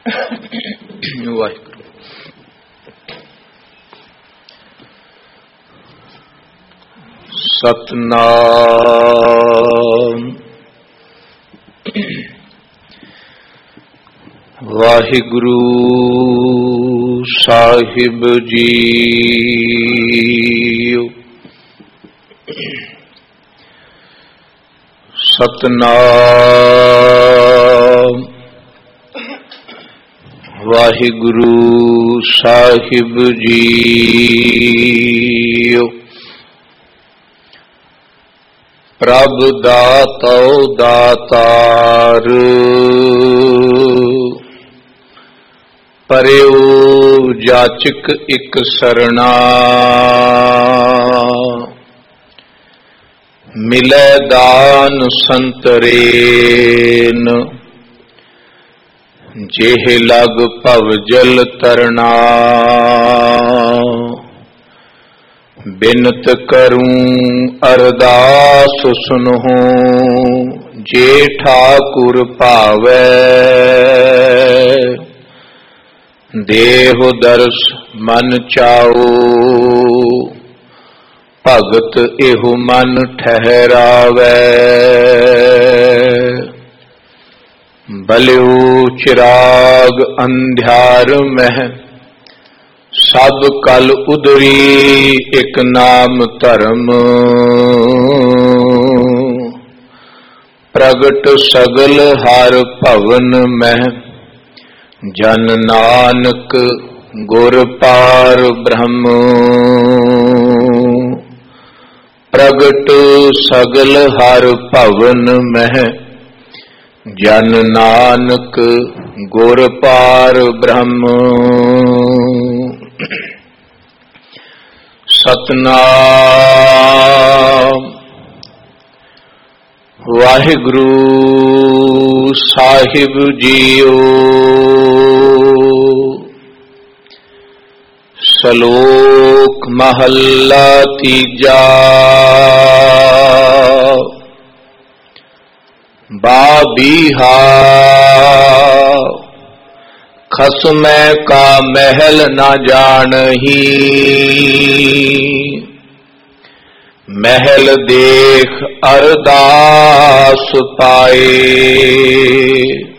ਵਾਹਿਗੁਰੂ। ਸਤਨਾਮ ਵਾਹਿਗੁਰੂ ਸਾਹਿਬ JIO. Satnam Waheguru ਸਾਹਿਬ JIO. ਪ੍ਰਭ ਦਾਤੋ ਦਾਤਾਰ, ਪਰਿਉ ਜਾਚਕ ਇਕ ਸਰਣਾ। ਮਿਲੈ ਦਾਨ ਸੰਤਰੇਨ, ਜਿਹ ਲਗ ਭਵ ਜਲ ਤਰਣਾ। ਬਿਨਤ ਕਰੂੰ ਅਰਦਾਸ ਸੁਨਹੁ, ਜੇ ਠਾਕੁਰ ਭਾਵੈ। ਦੇਹੁ ਦਰਸ ਮਨ ਚਾਓ, ਭਗਤ ਇਹੋ ਮਨ ਠਹਿਰਾਵੈ। ਬਲਿਉ ਚਿਰਾਗ ਅੰਧਿਆਰ ਮਹਿ, ਸਭ ਕਲ ਉਦਰੀ ਇਕ ਨਾਮ ਧਰਮ। ਪ੍ਰਗਟ ਸਗਲ ਹਰ ਭਵਨ ਮਹਿ, ਜਨ ਨਾਨਕ ਗੁਰ ਪਾਰ ਬ੍ਰਹਮ। ਪ੍ਰਗਟ ਸਗਲ ਹਰ ਭਵਨ ਮਹਿ, ਜਨ ਨਾਨਕ ਗੁਰ ਪਾਰ ਬ੍ਰਹਮ। ਸਤਨਾਮ ਵਾਹਿਗੁਰੂ ਸਾਹਿਬ ਜੀਓ। ਸ਼ਲੋਕ ਮਹੱਲਾ ਤੀਜਾ। ਬਾਬੀਹਾ ਖਸਮੈ ਕਾ ਮਹਿਲ ਨਾ ਜਾਣਹੀ। ਮਹਿਲ ਦੇਖ ਅਰਦਾਸ ਪਾਏ,